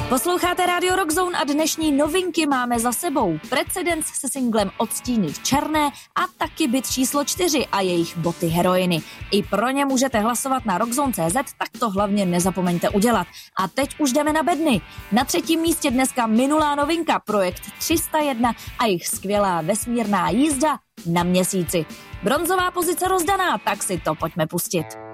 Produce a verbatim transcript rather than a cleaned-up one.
Posloucháte Radio Rockzone a dnešní novinky máme za sebou. Precedens se singlem Odstínit černé a taky byt číslo čtyři a jejich boty heroiny. I pro ně můžete hlasovat na rockzone tečka cé zet, tak to hlavně nezapomeňte udělat. A teď už jdeme na bedny. Na třetím místě dneska minulá novinka, projekt tři sta jedna a jejich skvělá vesmírná jízda na měsíci. Bronzová pozice rozdaná, tak si to pojďme pustit.